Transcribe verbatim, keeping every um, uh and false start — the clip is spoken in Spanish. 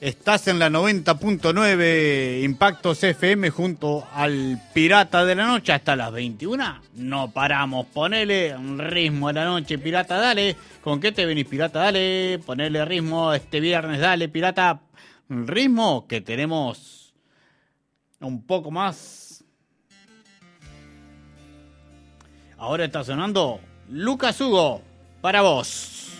Estás en la noventa punto nueve Impactos F M junto al Pirata de la Noche hasta las veintiuna. No paramos, ponele ritmo a la noche, Pirata, dale. ¿Con qué te venís, Pirata? Dale, ponele ritmo este viernes, dale, Pirata. Ritmo que tenemos un poco más. Ahora está sonando Lucas Hugo para vos.